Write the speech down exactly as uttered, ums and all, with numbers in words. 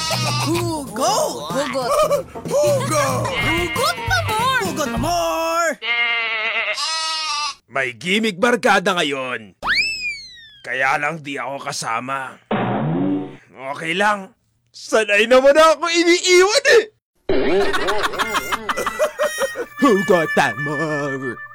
Hugot! Hugot. Hugot! Hugot pa more! Hugot more! May gimmick barkada ngayon. Kaya lang di ako kasama. Okay lang. Sanay naman ako iniiwan eh. Hugot pa more!